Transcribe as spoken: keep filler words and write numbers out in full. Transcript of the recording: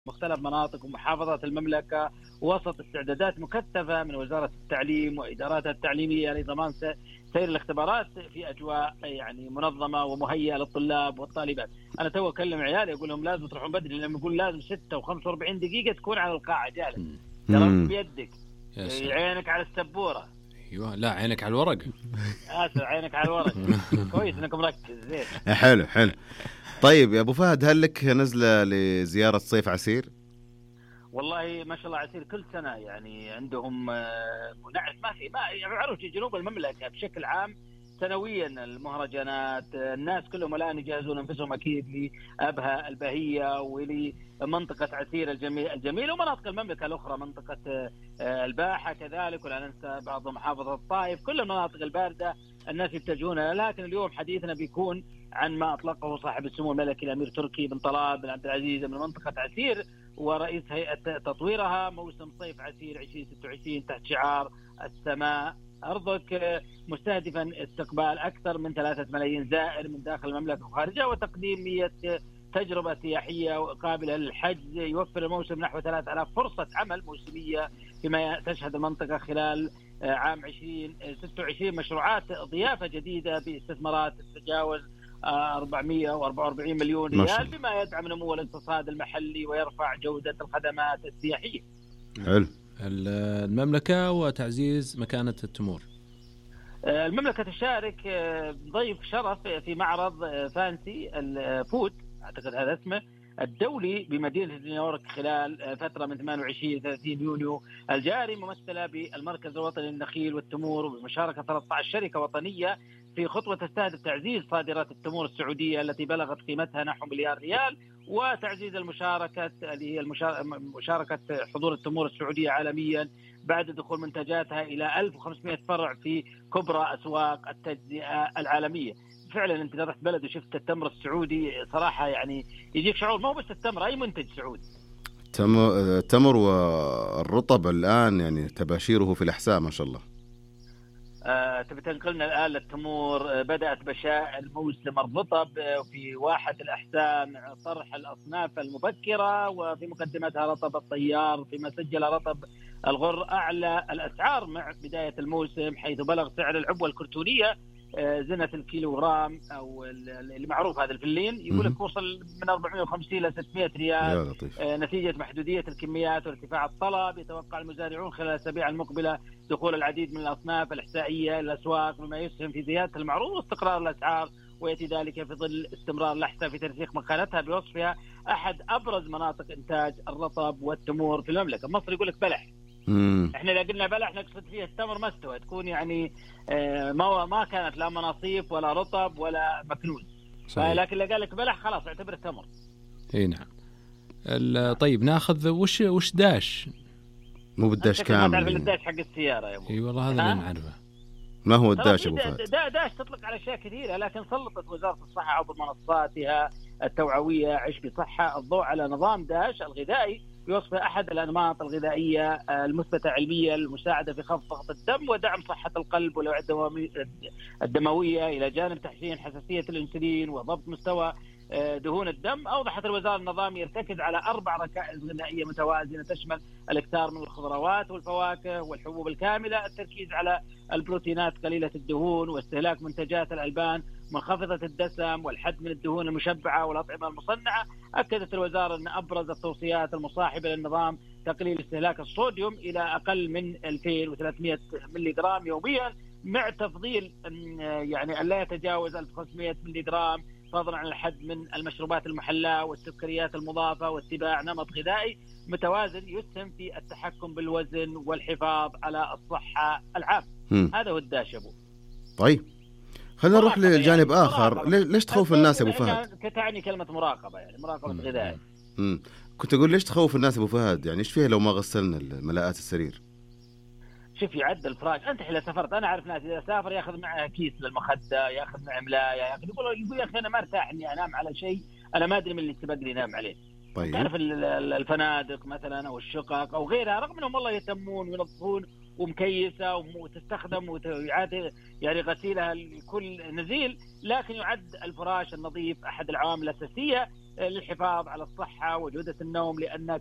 مختلف مناطق ومحافظات المملكة، وسط استعدادات مكثفة من وزارة التعليم وإداراتها التعليمية لضمان سير الاختبارات في أجواء يعني منظمة ومهيئة للطلاب والطالبات. أنا تو أكلم عيالي أقول لهم لازم تروحون بدري، لما يقول لازم ستة وخمسة وأربعين دقيقة تكون على القاعة جالس، ترى بيدك عينك على السبورة. ايوه لا عينك على الورق. اسف عينك على الورق. كويس انك مركز زين. حلو حلو. طيب يا ابو فهد، هل لك نزله لزياره صيف عسير؟ والله ما شاء الله عسير كل سنه يعني عندهم منعش ما في ما يعرفوا جنوب المملكه بشكل عام سنويا المهرجانات، الناس كلهم الان يجهزون انفسهم اكيد لابها البهيه ولمنطقه عسير الجميل الجميل ومناطق المملكه الاخرى، منطقه الباحه كذلك، ولا ننسى بعض محافظه الطائف، كل المناطق البارده الناس يتجهون لها. لكن اليوم حديثنا بيكون عن ما اطلقه صاحب السمو الملكي الامير تركي بن طلال بن عبد العزيز من منطقه عسير ورئيس هيئه تطويرها، موسم صيف عسير ألفين وستة وعشرين تحت شعار السماء أرضك، مستهدفا استقبال أكثر من ثلاثة ملايين زائر من داخل المملكة وخارجها، وتقديم مية تجربة سياحية قابلة للحجز. يوفر الموسم نحو ثلاثة آلاف فرصة عمل موسمية فيما تشهد المنطقة خلال عام ألفين وستة وعشرين مشروعات ضيافة جديدة باستثمارات تتجاوز أربعمائة وأربعة وأربعين مليون ريال، بما يدعم نمو الاقتصاد المحلي ويرفع جودة الخدمات السياحية. حلو. المملكة وتعزيز مكانة التمور. المملكة تشارك ضيف شرف في معرض فانسي الفود، أعتقد هذا اسمه، الدولي بمدينة نيويورك خلال فترة من ثمانية وعشرين إلى ثلاثين يونيو الجاري، ممثلة بالمركز الوطني للنخيل والتمور وبمشاركة ثلاثة عشر شركة وطنية في خطوة تستهدف تعزيز صادرات التمور السعودية التي بلغت قيمتها نحو مليار ريال، وتعزيز المشاركة اللي هي مشاركة حضور التمور السعودية عالميا بعد دخول منتجاتها إلى ألف وخمسمائة فرع في كبرى أسواق التجزئة العالمية. فعلا انت رحت بلد وشفت التمر السعودي صراحة يعني يجيك شعور، ما هو بس التمر، أي منتج سعودي. التمر والرطب الآن يعني تباشيره في الأحساء ما شاء الله. آه، تبي تنقلنا الآن للتمور. آه، بدأت بشائر موسم الرطب آه، في واحة الأحساء مع طرح الأصناف المبكرة، وفي مقدمتها رطب الطيار، فيما سجل رطب الغر أعلى الأسعار مع بداية الموسم، حيث بلغ سعر العبوة الكرتونية آه، زنة الكيلوغرام أو اللي معروف هذا الفلين يقول لك وصل من أربعمائة وخمسين إلى ستمائة ريال آه، نتيجة محدودية الكميات وارتفاع الطلب. يتوقع المزارعون خلال الأسابيع المقبلة دخول العديد من الأصناف الإحسائية إلى الأسواق، مما يسهم في زيادة المعروض واستقرار الأسعار، ويأتي ذلك في ظل استمرار الأحساء في ترسيخ مكانتها بوصفها أحد أبرز مناطق إنتاج الرطب والتمور في المملكة. مصر يقول لك بلح، مم. احنا اذا قلنا بلح نقصد فيه التمر ما استوى، تكون يعني اه ما ما كانت لا مناصيف ولا رطب ولا مكنون، لكن اللي قال لك بلح خلاص اعتبره تمر. اي نعم. طيب ناخذ وش وش داش؟ مو بالداش كامل. تعرف الداش حق السياره يا ابو؟ اي والله هذا اللي نعرفه. ما هو الداش ابو فهد؟ دا داش تطلق على اشياء كثيره، لكن سلطت وزاره الصحه عبر منصاتها التوعويه عش بصحه الضوء على نظام داش الغذائي بوصفه احد الانماط الغذائيه المثبته علميا المساعده في خفض ضغط الدم ودعم صحه القلب والاوعيه الدمويه، الى جانب تحسين حساسيه الانسولين وضبط مستوى دهون الدم. أوضحت الوزارة النظام يرتكز على أربع ركائز غذائية متوازنة تشمل الإكثار من الخضروات والفواكه والحبوب الكاملة، التركيز على البروتينات قليلة الدهون، واستهلاك منتجات الألبان منخفضة الدسم، والحد من الدهون المشبعة والأطعمة المصنعة. أكدت الوزارة أن أبرز التوصيات المصاحبة للنظام تقليل استهلاك الصوديوم إلى أقل من ألفين وثلاثمائة ملي جرام يوميا، مع تفضيل يعني ألا يتجاوز ألف وخمسمائة ملي جرام، فضلا عن الحد من المشروبات المحلاة والسكريات المضافة، واتباع نمط غذائي متوازن يسهم في التحكم بالوزن والحفاظ على الصحة العامة. هذا هو الداش أبو. طيب خلينا نروح لجانب يعني آخر. مراقبة. ليش تخوف الناس أبو فهد؟ تعني كلمة مراقبة يعني مراقبة غذائية. كنت أقول ليش تخوف الناس أبو فهد؟ يعني إيش فيها لو ما غسلنا الملاءات السرير؟ شوف يعدل فراش. انت حين سافرت انا اعرف ناس اذا سافر ياخذ معه كيس للمخده، ياخذ معه ملايه، ياخذ يقول يقول يا اخي انا ما ارتاح اني انام على شيء انا ما ادري من اللي سبق لي نام عليه. طيب. تعرف الفنادق مثلا او الشقق او غيرها رغم انهم والله يهتمون وينظفون ومكيسه وتستخدم ويعاد يعني غسيلها لكل نزيل، لكن يعد الفراش النظيف احد العوامل الاساسيه للحفاظ على الصحة وجودة النوم، لأن